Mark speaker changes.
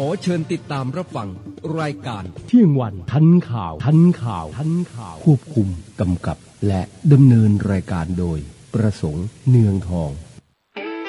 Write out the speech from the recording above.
Speaker 1: อเชิญติดตามรับฟังรายการ
Speaker 2: เที่ยงวันทันข่าวควบคุมกำกับและดำเนินรายการโดยประสงค์เนืองทอง